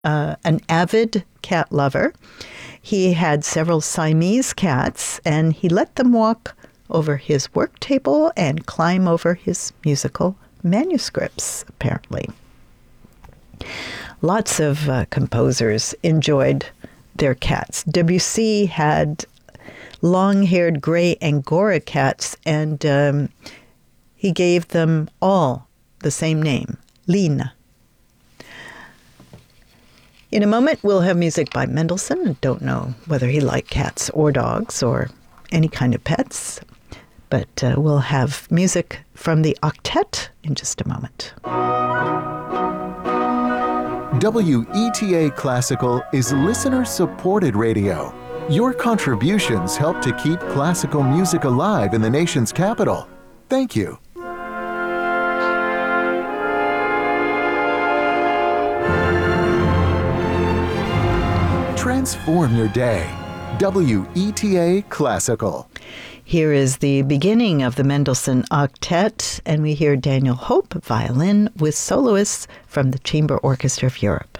an avid cat lover. He had several Siamese cats, and he let them walk over his work table and climb over his musical manuscripts, apparently. Lots of composers enjoyed their cats. Debussy had long-haired gray Angora cats, and he gave them all the same name, Lina. In a moment, we'll have music by Mendelssohn. I don't know whether he liked cats or dogs or any kind of pets, but we'll have music from the octet in just a moment. WETA Classical is listener-supported radio. Your contributions help to keep classical music alive in the nation's capital. Thank you. Transform your day. WETA Classical. Here is the beginning of the Mendelssohn Octet, and we hear Daniel Hope, violin, with soloists from the Chamber Orchestra of Europe.